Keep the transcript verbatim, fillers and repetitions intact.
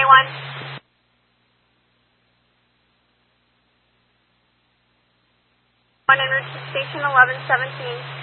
one. One en route to station eleven seventeen.